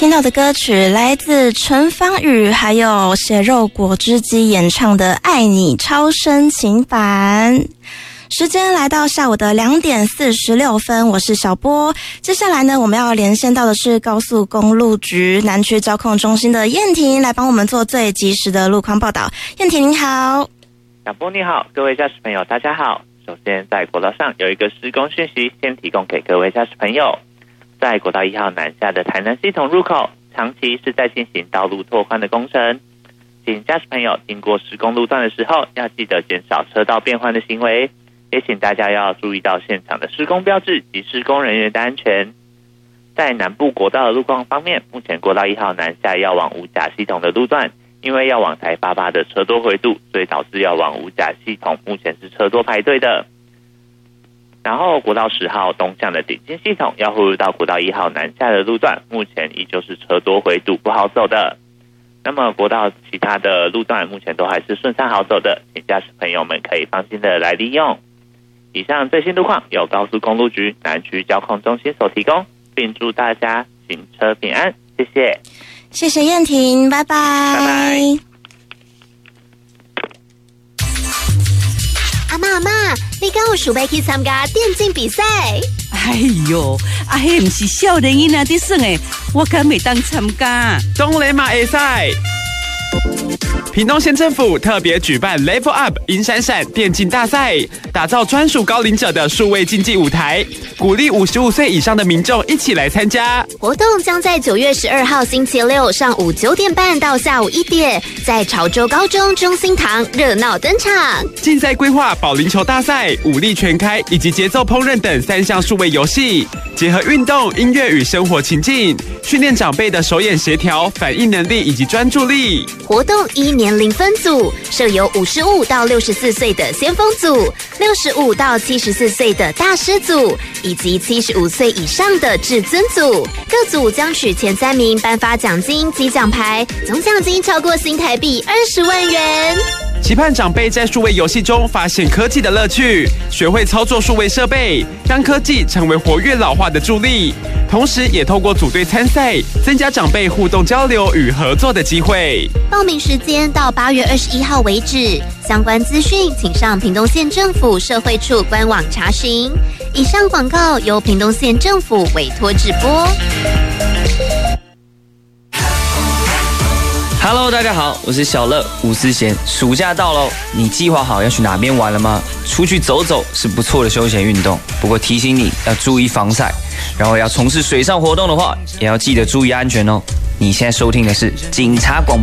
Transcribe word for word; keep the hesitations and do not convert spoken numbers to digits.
听到的歌曲来自陈芳语还有血肉果汁机演唱的《爱你超深情版》。时间来到下午的两点四十六分，我是小波。接下来呢，我们要连线到的是高速公路局南区交控中心的燕婷，来帮我们做最及时的路况报道。燕婷您好。 小波你好，各位驾驶朋友大家好。首先在国道上有一个施工讯息，先提供给各位驾驶朋友。在国道一号南下的台南系统入口，长期是在进行道路拓宽的工程，请驾驶朋友经过施工路段的时候，要记得减少车道变换的行为，也请大家要注意到现场的施工标志及施工人员的安全。在南部国道的路况方面，目前国道一号南下要往五甲系统的路段，因为要往台八八的车多回堵，所以导致要往五甲系统目前是车多排队的。然后国道十号东向的顶尖系统要汇入到国道一号南下的路段，目前依旧是车多回堵不好走的。那么国道其他的路段目前都还是顺畅好走的，请驾驶朋友们可以放心的来利用。以上最新路况由高速公路局南区交控中心所提供，并祝大家行车平安，谢谢。 谢谢燕婷，拜拜。 拜拜。 阿嬷阿嬷，你敢有想要去参加电竞比赛？ 哎呦，啊，迄不是少年囡仔在耍的，我敢袂当参加。 当然嘛会使。屏东县政府特别举办 Level Up 银闪闪电竞大赛，打造专属高龄者的数位竞技舞台，鼓励五十五岁以上的民众一起来参加。 活动将在九月十二号星期六上午九点半到下午一点，在潮州高中中心堂热闹登场。 竞赛规划保龄球大赛、武力全开以及节奏烹饪等三项数位游戏，结合运动、音乐与生活情境，训练长辈的手眼协调、反应能力以及专注力。 活动依年龄分组，设有五十五到六十四岁的先锋组、六十五到七十四岁的大师组，以及七十五岁以上的至尊组。各组将取前三名颁发奖金及奖牌，总奖金超过新台币二十万元。 期盼长辈在数位游戏中发现科技的乐趣，学会操作数位设备，让科技成为活跃老化的助力。同时也透过组队参赛，增加长辈互动交流与合作的机会。 报名时间到八月二十一号为止，相关资讯请上屏东县政府社会处官网查询。以上广告由屏东县政府委托直播。 Hello， 大家好，我是小乐吴思贤。暑假到喽，你计划好要去哪边玩了吗？出去走走是不错的休闲运动，不过提醒你要注意防晒，然后要从事水上活动的话，也要记得注意安全哦。你现在收听的是警察广播。